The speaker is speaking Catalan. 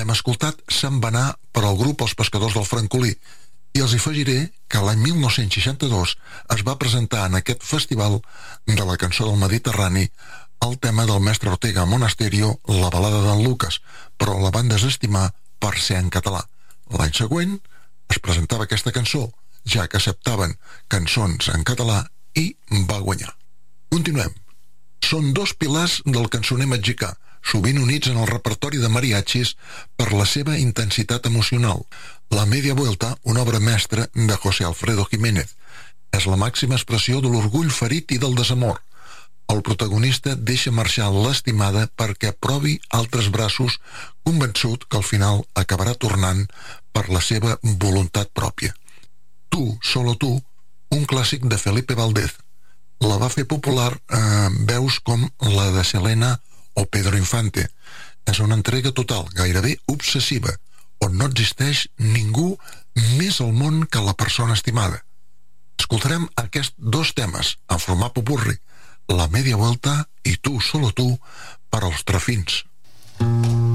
hem escoltat se'n va anar per al grup Els Pescadors del Francolí, i els afegiré que l'any 1962 es va presentar en aquest festival de la cançó del Mediterrani el tema del mestre Ortega Monasterio, La balada d'en Lucas, però la van desestimar per ser en català. L'any següent es presentava aquesta cançó, ja que acceptaven cançons en català, i va guanyar. Continuem. Són dos pilars del cançoner mexicà, sovint units en el repertori de mariachis per la seva intensitat emocional. La Media Vuelta, una obra mestra de José Alfredo Jiménez, és la màxima expressió de l'orgull ferit i del desamor. El protagonista deixa marxar l'estimada perquè provi altres braços, convençut que al final acabarà tornant per la seva voluntat pròpia. Tu, solo tu, un clàssic de Felipe Valdez. La va fer popular veus com la de Selena o Pedro Infante. És una entrega total, gairebé obsessiva, on no existeix ningú més al món que la persona estimada. Escoltarem aquests dos temes en format popurri, La Media Vuelta i Tu, solo tu, per als Trafins.